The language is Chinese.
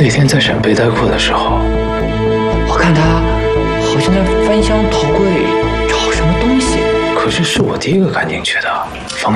那天在审背带裤的时候， 我看他好像在翻箱倒柜找什么东西。 可是是我第一个赶进去的。